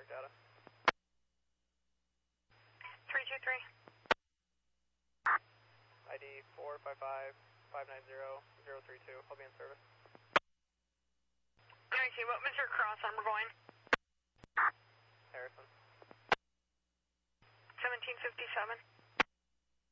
network data. 323. ID 455-590-032. I'll be in service. Okay, what was your cross number going? Harrison. 1757.